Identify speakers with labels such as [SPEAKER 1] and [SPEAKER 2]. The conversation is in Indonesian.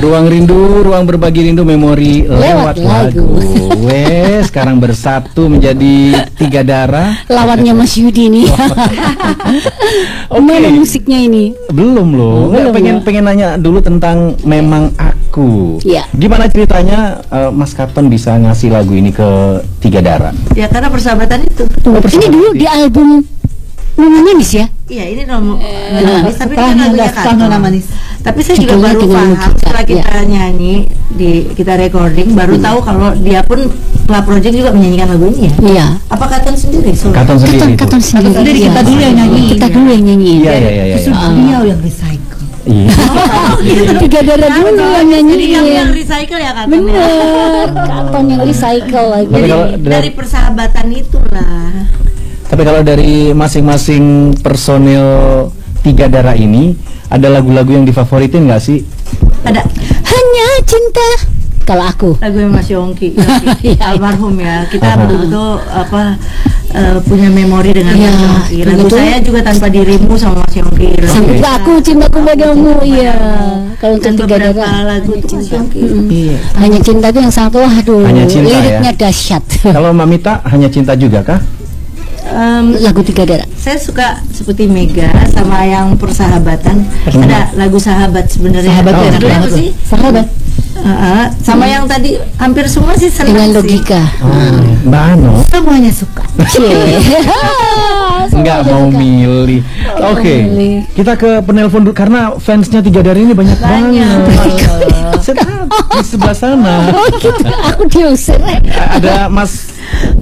[SPEAKER 1] Ruang rindu, ruang berbagi rindu, memori lewat lagu. Wes, sekarang bersatu menjadi Tiga Darah.
[SPEAKER 2] Lawannya Mas Yudi nih. Mana musiknya ini?
[SPEAKER 1] Belum loh. Pengen nanya dulu tentang Memang Aku.
[SPEAKER 2] Ya.
[SPEAKER 1] Gimana ceritanya Mas Katon bisa ngasih lagu ini ke Tiga Darah?
[SPEAKER 3] Ya karena persahabatan itu.
[SPEAKER 2] Ini dulu di album Nona Manis ya?
[SPEAKER 3] Iya, ini Nona Manis, tapi kan lagunya
[SPEAKER 4] Nona Manis.
[SPEAKER 3] Tapi saya juga baru paham setelah kita nyanyi, kita recording, baru tahu kalau dia pun Club Project juga menyanyikan lagu ini ya.
[SPEAKER 2] Iya.
[SPEAKER 3] Apa Katon sendiri?
[SPEAKER 1] Katon sendiri.
[SPEAKER 2] Katon sendiri.
[SPEAKER 4] Kita dulu yang nyanyi.
[SPEAKER 2] Kita dulu yang nyanyi.
[SPEAKER 1] Iya.
[SPEAKER 4] Justru beliau yang recycle.
[SPEAKER 1] Iya.
[SPEAKER 2] Tiga Darah dulu yang nyanyi.
[SPEAKER 3] Jadi kamu yang recycle ya Katon?
[SPEAKER 2] Bener. Katon yang recycle lagi.
[SPEAKER 1] Tapi kalau
[SPEAKER 3] dari persahabatan itulah.
[SPEAKER 1] Tapi kalau dari masing-masing personil Tiga Darah ini, ada lagu-lagu yang difavoritin nggak sih?
[SPEAKER 3] Ada.
[SPEAKER 2] Hanya Cinta. Kalau aku
[SPEAKER 3] Lagu Mas Yongki,
[SPEAKER 2] Iya.
[SPEAKER 3] almarhum ya. Kita betul-betul punya memori dengan Mas Yongki. Lagu saya juga Tanpa Dirimu sama Mas Yongki.
[SPEAKER 2] Sampai aku cintaku padamu. Iya. Kalau untuk Tiga Darah
[SPEAKER 3] lagu itu Mas Yongki.
[SPEAKER 1] Iya.
[SPEAKER 2] Hanya Cinta itu yang sangat waduh.
[SPEAKER 1] Hanya Cinta,
[SPEAKER 2] liriknya
[SPEAKER 1] ya.
[SPEAKER 2] dahsyat.
[SPEAKER 1] Kalau Mbak Mita Hanya Cinta juga kah?
[SPEAKER 2] Lagu Tiga Darah.
[SPEAKER 3] Saya suka seperti Mega sama yang persahabatan. Ada lagu Sahabat sebenarnya.
[SPEAKER 4] Sahabat
[SPEAKER 3] Oh,
[SPEAKER 4] enak
[SPEAKER 3] judulnya
[SPEAKER 4] banget
[SPEAKER 3] apa sih?
[SPEAKER 2] Sahabat
[SPEAKER 3] Sama yang tadi hampir semua sih senang
[SPEAKER 2] dengan
[SPEAKER 3] sih.
[SPEAKER 2] logika.
[SPEAKER 1] Mbak Ano
[SPEAKER 4] Semuanya suka.
[SPEAKER 1] nggak mau milih. Oke, kita ke penelpon dulu karena fansnya Tiga Darah ini banyak banget. Saya tahu, di sebelah sana
[SPEAKER 2] Oh gitu, aku diusir.
[SPEAKER 1] ada Mas